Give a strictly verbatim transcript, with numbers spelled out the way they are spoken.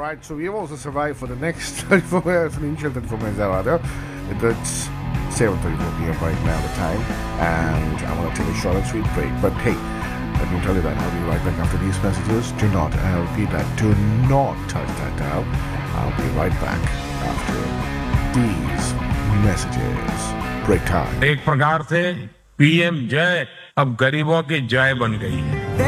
right, so we've also survived for the next thirty-four minutes, for the initial thirty-four minutes rather. It's seven thirty-four p.m. right now, the time, and I'm going to take a short and sweet break. But hey, let me tell you that I'll be right back after these messages. Do not, and I'll repeat that, do not touch that dial. I'll be right back after these messages. Break time. एक प्रकार से PM जय अब गरीबों की जय बन गई है।